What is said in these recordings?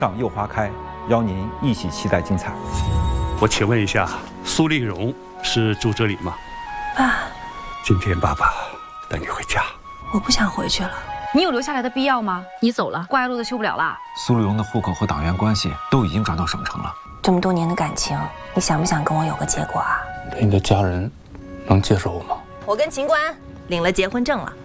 上又花开，邀您一起期待精彩。 我请问一下，苏丽蓉是住这里吗？ 爸， 今天爸爸带你回家。 我不想回去了。 你有留下来的必要吗？你走了，挂碍路子修不了了。 苏丽蓉的户口和党员关系都已经转到省城了。 这么多年的感情，你想不想跟我有个结果啊？ 你的家人能接受我吗？ 我跟秦官领了结婚证了。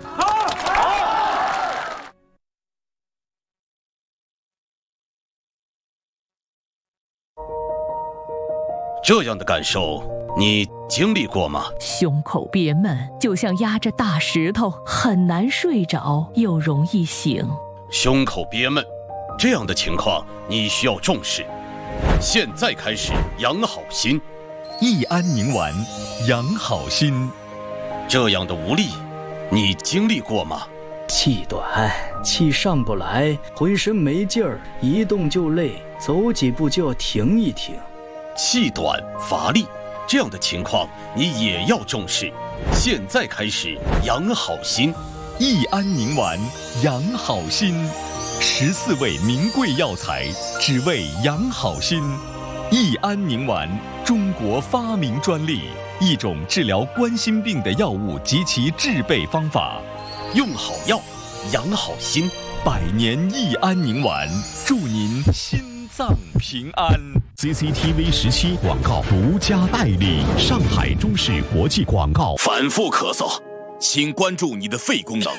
这样的感受你经历过吗？ 胸口憋闷，就像压着大石头，很难睡着，又容易醒。 胸口憋闷，这样的情况你需要重视。现在开始养好心， 益安宁丸养好心。 这样的无力，你经历过吗？ 气短，气上不来，浑身没劲儿，一动就累，走几步就要停一停。 气短乏力，这样的情况你也要重视。现在开始养好心， 益安宁丸养好心，14味名贵药材，只为养好心。益安宁丸，中国发明专利，一种治疗冠心病的药物及其制备方法。 用好药，养好心 ，100年益安宁丸，祝您心脏平安。CCTV 17广告独家代理，上海中视国际广告。 反复咳嗽，请关注你的肺功能。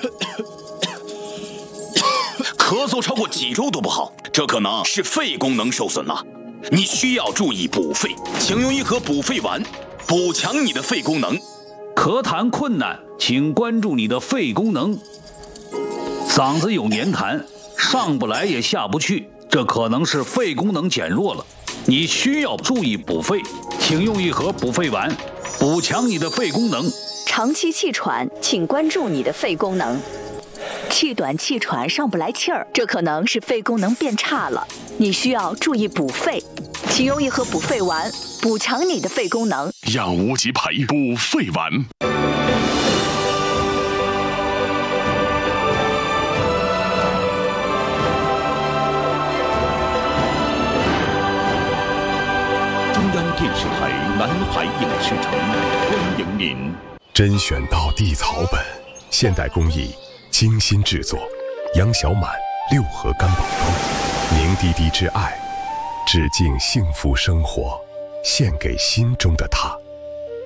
咳嗽超过几周都不好，这可能是肺功能受损了。你需要注意补肺，请用一盒补肺丸，补强你的肺功能。 咳痰困难，请关注你的肺功能。嗓子有黏痰，上不来也下不去，这可能是肺功能减弱了。你需要注意补肺，请用一盒补肺丸，补强你的肺功能。 长期气喘，请关注你的肺功能。气短气喘上不来气儿，这可能是肺功能变差了，你需要注意补肺，请用一盒补肺丸，补强你的肺功能。 养无极培补肺丸。 电视台南海影视城欢迎您。甄选到地草本，现代工艺，精心制作。杨小满6盒干宝汤，凝滴滴之爱，致敬幸福生活，献给心中的他。